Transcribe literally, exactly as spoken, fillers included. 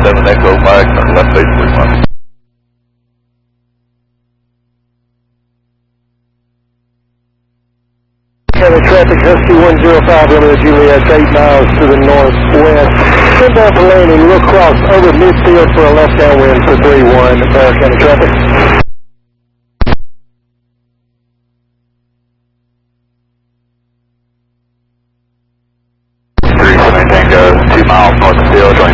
seven Echo Mike, left base three one. County traffic, Husky one zero five, Romeo Juliet, eight miles to the northwest. Send down for landing, we'll cross over midfield for a left downwind for three one, Barrow County traffic. three seven Tango, two miles north of field,